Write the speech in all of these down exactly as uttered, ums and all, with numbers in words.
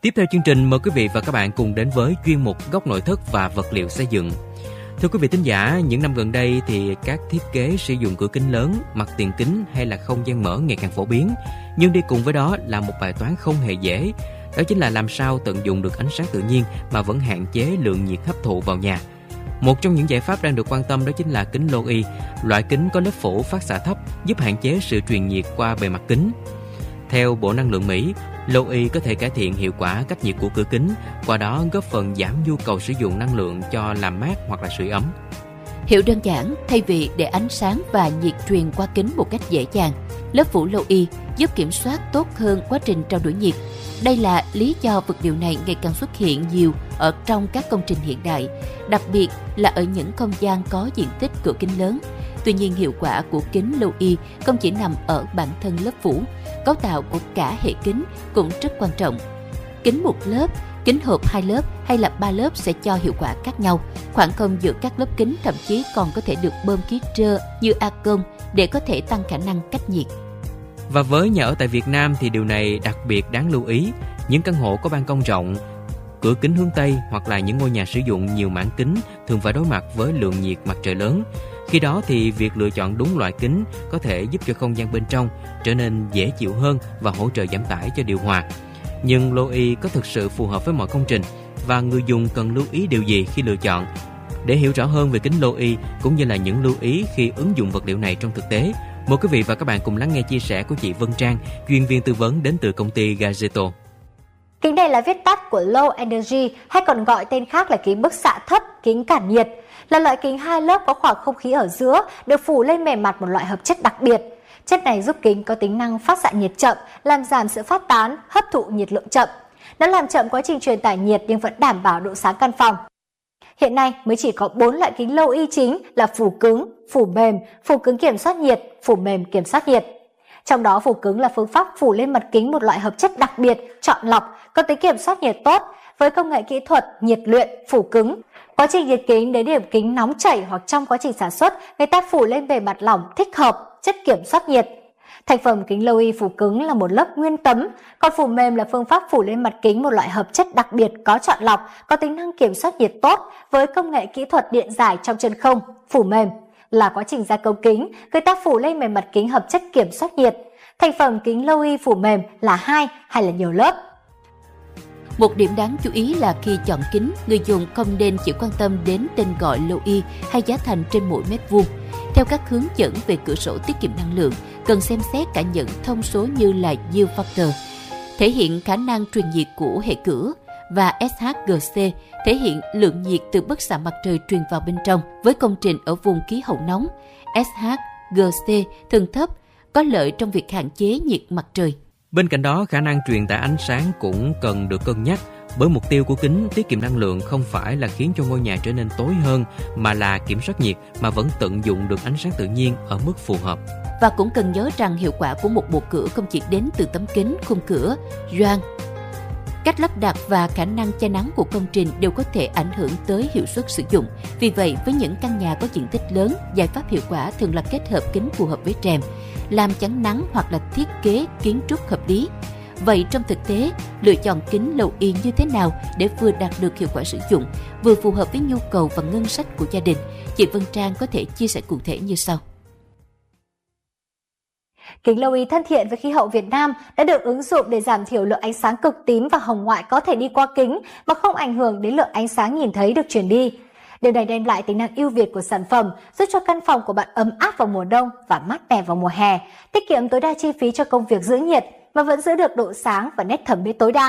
Tiếp theo chương trình, mời quý vị và các bạn cùng đến với chuyên mục Góc nội thất và vật liệu xây dựng. Thưa quý vị thính giả, những năm gần đây thì các thiết kế sử dụng cửa kính lớn, mặt tiền kính hay là không gian mở ngày càng phổ biến. Nhưng đi cùng với đó là một bài toán không hề dễ. Đó chính là làm sao tận dụng được ánh sáng tự nhiên mà vẫn hạn chế lượng nhiệt hấp thụ vào nhà. Một trong những giải pháp đang được quan tâm đó chính là kính Low-E, loại kính có lớp phủ phát xạ thấp giúp hạn chế sự truyền nhiệt qua bề mặt kính. Theo Bộ Năng lượng Mỹ, Low-E có thể cải thiện hiệu quả cách nhiệt của cửa kính, qua đó góp phần giảm nhu cầu sử dụng năng lượng cho làm mát hoặc là sưởi ấm. Hiểu đơn giản, thay vì để ánh sáng và nhiệt truyền qua kính một cách dễ dàng, lớp phủ Low-E giúp kiểm soát tốt hơn quá trình trao đổi nhiệt. Đây là lý do vật liệu này ngày càng xuất hiện nhiều ở trong các công trình hiện đại, đặc biệt là ở những không gian có diện tích cửa kính lớn. Tuy nhiên, hiệu quả của kính Low-E không chỉ nằm ở bản thân lớp phủ, cấu tạo của cả hệ kính cũng rất quan trọng. Kính một lớp, kính hộp hai lớp hay là ba lớp sẽ cho hiệu quả khác nhau. Khoảng không giữa các lớp kính thậm chí còn có thể được bơm khí trơ như argon để có thể tăng khả năng cách nhiệt. Và với nhà ở tại Việt Nam thì điều này đặc biệt đáng lưu ý. Những căn hộ có ban công rộng, cửa kính hướng Tây hoặc là những ngôi nhà sử dụng nhiều mảng kính thường phải đối mặt với lượng nhiệt mặt trời lớn. Khi đó thì việc lựa chọn đúng loại kính có thể giúp cho không gian bên trong trở nên dễ chịu hơn và hỗ trợ giảm tải cho điều hòa. Nhưng Low-E có thực sự phù hợp với mọi công trình và người dùng cần lưu ý điều gì khi lựa chọn? Để hiểu rõ hơn về kính Low-E cũng như là những lưu ý khi ứng dụng vật liệu này trong thực tế, mời quý vị và các bạn cùng lắng nghe chia sẻ của chị Vân Trang, chuyên viên tư vấn đến từ công ty Gazeto. Kính này là viết tắt của Low Energy hay còn gọi tên khác là kính bức xạ thấp, kính cản nhiệt. Là loại kính hai lớp có khoảng không khí ở giữa, được phủ lên bề mặt một loại hợp chất đặc biệt. Chất này giúp kính có tính năng phát xạ nhiệt chậm, làm giảm sự phát tán, hấp thụ nhiệt lượng chậm. Nó làm chậm quá trình truyền tải nhiệt nhưng vẫn đảm bảo độ sáng căn phòng. Hiện nay mới chỉ có bốn loại kính Low-E chính là phủ cứng, phủ mềm, phủ cứng kiểm soát nhiệt, phủ mềm kiểm soát nhiệt. Trong đó phủ cứng là phương pháp phủ lên mặt kính một loại hợp chất đặc biệt, chọn lọc, có tính kiểm soát nhiệt tốt với công nghệ kỹ thuật nhiệt luyện phủ cứng. Quá trình nhiệt kính đến điểm kính nóng chảy hoặc trong quá trình sản xuất, người ta phủ lên bề mặt lỏng thích hợp, chất kiểm soát nhiệt. Thành phẩm kính Low-E phủ cứng là một lớp nguyên tấm, còn phủ mềm là phương pháp phủ lên mặt kính một loại hợp chất đặc biệt có chọn lọc, có tính năng kiểm soát nhiệt tốt với công nghệ kỹ thuật điện giải trong chân không. Phủ mềm là quá trình gia công kính, người ta phủ lên bề mặt kính hợp chất kiểm soát nhiệt. Thành phẩm kính Low-E phủ mềm là hai hay là nhiều lớp. Một điểm đáng chú ý là khi chọn kính, người dùng không nên chỉ quan tâm đến tên gọi Low-E hay giá thành trên mỗi mét vuông. Theo các hướng dẫn về cửa sổ tiết kiệm năng lượng, cần xem xét cả những thông số như là Yield Factor, thể hiện khả năng truyền nhiệt của hệ cửa, và ét hát giê xê, thể hiện lượng nhiệt từ bức xạ mặt trời truyền vào bên trong. Với công trình ở vùng khí hậu nóng, ét hát giê xê thường thấp, có lợi trong việc hạn chế nhiệt mặt trời. Bên cạnh đó, khả năng truyền tải ánh sáng cũng cần được cân nhắc, bởi mục tiêu của kính tiết kiệm năng lượng không phải là khiến cho ngôi nhà trở nên tối hơn, mà là kiểm soát nhiệt mà vẫn tận dụng được ánh sáng tự nhiên ở mức phù hợp. Và cũng cần nhớ rằng hiệu quả của một bộ cửa không chỉ đến từ tấm kính, khung cửa, gioăng, cách lắp đặt và khả năng che nắng của công trình đều có thể ảnh hưởng tới hiệu suất sử dụng. Vì vậy, với những căn nhà có diện tích lớn, giải pháp hiệu quả thường là kết hợp kính phù hợp với rèm, làm chắn nắng hoặc là thiết kế kiến trúc hợp lý. Vậy trong thực tế, lựa chọn kính Low-E như thế nào để vừa đạt được hiệu quả sử dụng, vừa phù hợp với nhu cầu và ngân sách của gia đình? Chị Vân Trang có thể chia sẻ cụ thể như sau. Kính Low-E thân thiện với khí hậu Việt Nam đã được ứng dụng để giảm thiểu lượng ánh sáng cực tím và hồng ngoại có thể đi qua kính mà không ảnh hưởng đến lượng ánh sáng nhìn thấy được truyền đi. Điều này đem lại tính năng ưu việt của sản phẩm, giúp cho căn phòng của bạn ấm áp vào mùa đông và mát mẻ vào mùa hè, tiết kiệm tối đa chi phí cho công việc giữ nhiệt mà vẫn giữ được độ sáng và nét thẩm mỹ tối đa.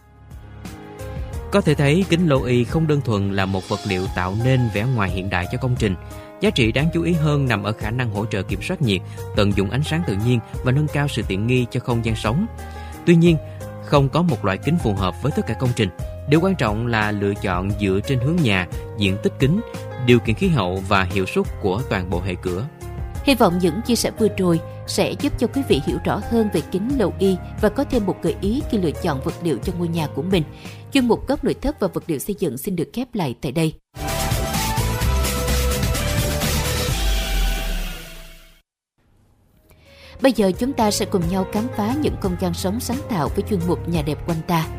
Có thể thấy kính Low-E không đơn thuần là một vật liệu tạo nên vẻ ngoài hiện đại cho công trình. Giá trị đáng chú ý hơn nằm ở khả năng hỗ trợ kiểm soát nhiệt, tận dụng ánh sáng tự nhiên và nâng cao sự tiện nghi cho không gian sống. Tuy nhiên, không có một loại kính phù hợp với tất cả công trình. Điều quan trọng là lựa chọn dựa trên hướng nhà, diện tích kính, điều kiện khí hậu và hiệu suất của toàn bộ hệ cửa. Hy vọng những chia sẻ vừa rồi sẽ giúp cho quý vị hiểu rõ hơn về kính Low-E và có thêm một gợi ý khi lựa chọn vật liệu cho ngôi nhà của mình. Chuyên mục Góc nội thất và vật liệu xây dựng xin được khép lại tại đây. Bây giờ chúng ta sẽ cùng nhau khám phá những không gian sống sáng tạo với chuyên mục Nhà đẹp quanh ta.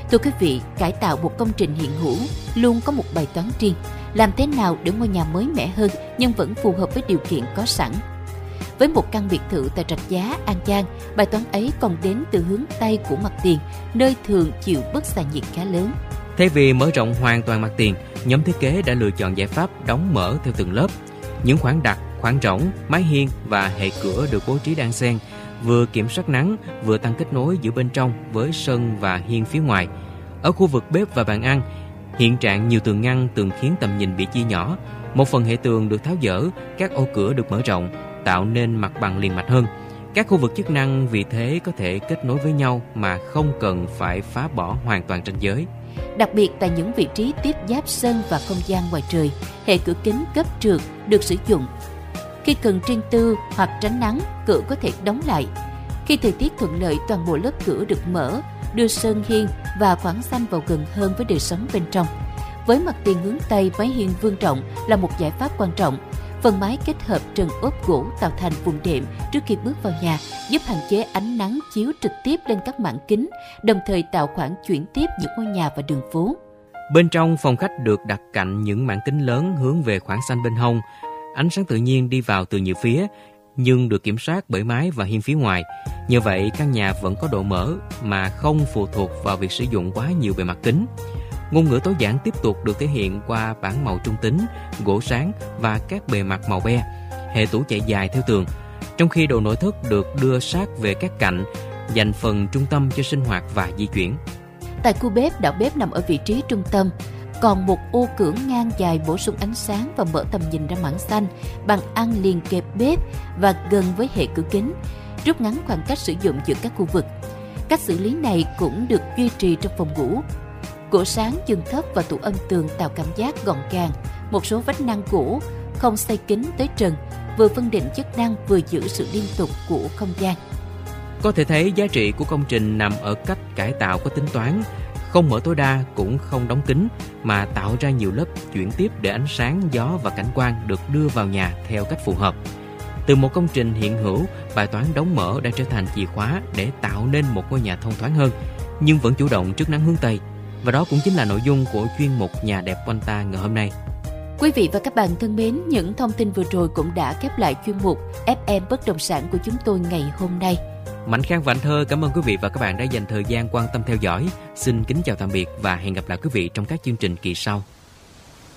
Thưa quý vị, cải tạo một công trình hiện hữu luôn có một bài toán riêng. Làm thế nào để ngôi nhà mới mẻ hơn nhưng vẫn phù hợp với điều kiện có sẵn? Với một căn biệt thự tại Rạch Giá, An Giang, bài toán ấy còn đến từ hướng Tây của mặt tiền, nơi thường chịu bức xạ nhiệt khá lớn. Thay vì mở rộng hoàn toàn mặt tiền, nhóm thiết kế đã lựa chọn giải pháp đóng mở theo từng lớp. Những khoảng đặt, khoảng rỗng, mái hiên và hệ cửa được bố trí đan xen, vừa kiểm soát nắng, vừa tăng kết nối giữa bên trong với sân và hiên phía ngoài. Ở khu vực bếp và bàn ăn, hiện trạng nhiều tường ngăn từng khiến tầm nhìn bị chia nhỏ. Một phần hệ tường được tháo dỡ, các ô cửa được mở rộng, tạo nên mặt bằng liền mạch hơn. Các khu vực chức năng vì thế có thể kết nối với nhau mà không cần phải phá bỏ hoàn toàn ranh giới. Đặc biệt tại những vị trí tiếp giáp sân và không gian ngoài trời, hệ cửa kính cấp trượt được sử dụng. Khi cần riêng tư hoặc tránh nắng, cửa có thể đóng lại. Khi thời tiết thuận lợi, toàn bộ lớp cửa được mở, đưa sân hiên và khoảng xanh vào gần hơn với đời sống bên trong. Với mặt tiền hướng Tây, mái hiên vương trọng là một giải pháp quan trọng. Phần mái kết hợp trần ốp gỗ tạo thành vùng đệm trước khi bước vào nhà, giúp hạn chế ánh nắng chiếu trực tiếp lên các mảng kính, đồng thời tạo khoảng chuyển tiếp giữa ngôi nhà và đường phố. Bên trong, phòng khách được đặt cạnh những mảng kính lớn hướng về khoảng xanh bên hông. Ánh sáng tự nhiên đi vào từ nhiều phía, nhưng được kiểm soát bởi mái và hiên phía ngoài. Như vậy, căn nhà vẫn có độ mở mà không phụ thuộc vào việc sử dụng quá nhiều bề mặt kính. Ngôn ngữ tối giản tiếp tục được thể hiện qua bảng màu trung tính, gỗ sáng và các bề mặt màu be. Hệ tủ chạy dài theo tường, trong khi đồ nội thất được đưa sát về các cạnh, dành phần trung tâm cho sinh hoạt và di chuyển. Tại khu bếp, đạo bếp nằm ở vị trí trung tâm, còn một ô cửa ngang dài bổ sung ánh sáng và mở tầm nhìn ra mảng xanh. Bàn ăn liền kề bếp và gần với hệ cửa kính, rút ngắn khoảng cách sử dụng giữa các khu vực. Cách xử lý này cũng được duy trì trong phòng ngủ. Gỗ sáng, giường thấp và tủ âm tường tạo cảm giác gọn gàng. Một số vách ngăn gỗ không xây kín tới trần, vừa phân định chức năng vừa giữ sự liên tục của không gian. Có thể thấy giá trị của công trình nằm ở cách cải tạo có tính toán, không mở tối đa cũng không đóng kín, mà tạo ra nhiều lớp chuyển tiếp để ánh sáng, gió và cảnh quan được đưa vào nhà theo cách phù hợp. Từ một công trình hiện hữu, bài toán đóng mở đã trở thành chìa khóa để tạo nên một ngôi nhà thông thoáng hơn, nhưng vẫn chủ động trước nắng hướng Tây. Và đó cũng chính là nội dung của chuyên mục Nhà đẹp quanh ta ngày hôm nay. Quý vị và các bạn thân mến, những thông tin vừa rồi cũng đã khép lại chuyên mục ép em Bất động sản của chúng tôi ngày hôm nay. Mạnh Khang và Anh Thơ cảm ơn quý vị và các bạn đã dành thời gian quan tâm theo dõi. Xin kính chào tạm biệt và hẹn gặp lại quý vị trong các chương trình kỳ sau.